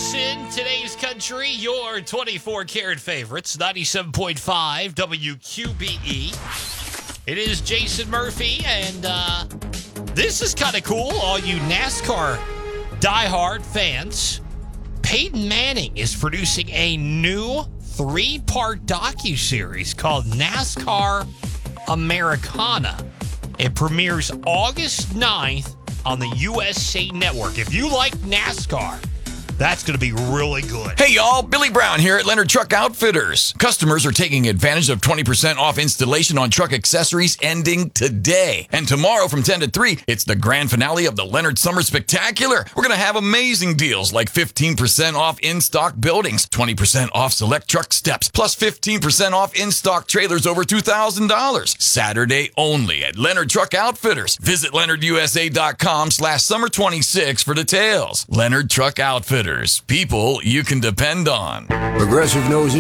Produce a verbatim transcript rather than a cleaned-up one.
Wilson, today's country, your twenty-four karat favorites, ninety-seven point five W Q B E. It is Jason Murphy, and uh, this is kind of cool, all you NASCAR diehard fans. Peyton Manning is producing a new three-part docuseries called NASCAR Americana. It premieres August ninth on the U S A Network. If you like NASCAR, that's going to be really good. Hey, y'all. Billy Brown here at Leonard Truck Outfitters. Customers are taking advantage of twenty percent off installation on truck accessories ending today. And tomorrow from ten to three, it's the grand finale of the Leonard Summer Spectacular. We're going to have amazing deals like fifteen percent off in-stock buildings, twenty percent off select truck steps, plus fifteen percent off in-stock trailers over two thousand dollars. Saturday only at Leonard Truck Outfitters. Visit leonardusa.com slash summer 26 for details. Leonard Truck Outfitters. People you can depend on. Progressive knows